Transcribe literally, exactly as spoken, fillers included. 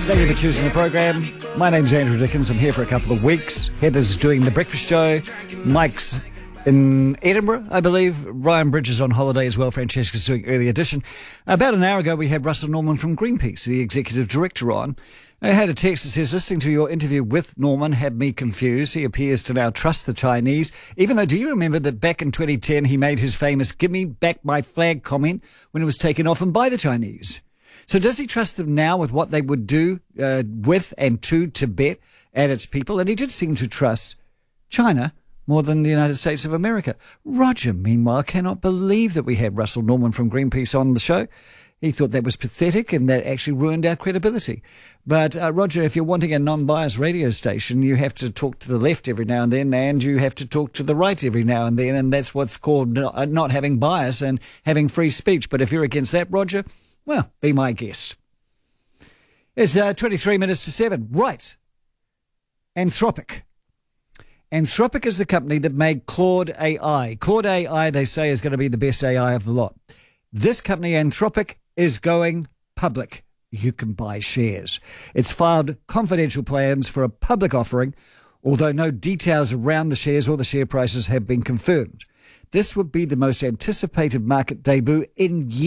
Thank you for choosing the program. My name's Andrew Dickens. I'm here for a couple of weeks. Heather's doing the breakfast show. Mike's in Edinburgh, I believe. Ryan Bridge is on holiday as well. Francesca's doing early edition. About an hour ago, we had Russell Norman from Greenpeace, the executive director, on. I had a text that says, listening to your interview with Norman had me confused. He appears to now trust the Chinese, even though, do you remember that back in twenty ten, he made his famous "give me back my flag" comment when it was taken off him by the Chinese? So does he trust them now with what they would do uh, with and to Tibet and its people? And he did seem to trust China more than the United States of America. Roger, meanwhile, cannot believe that we had Russell Norman from Greenpeace on the show. He thought that was pathetic and that actually ruined our credibility. But, uh, Roger, if you're wanting a non-biased radio station, you have to talk to the left every now and then, and you have to talk to the right every now and then, and that's what's called not, not having bias and having free speech. But if you're against that, Roger, well, be my guest. It's uh, twenty-three minutes to seven. Right. Anthropic. Anthropic is the company that made Claude A I. Claude A I, they say, is going to be the best A I of the lot. This company, Anthropic, is going public. You can buy shares. It's filed confidential plans for a public offering, although no details around the shares or the share prices have been confirmed. This would be the most anticipated market debut in years.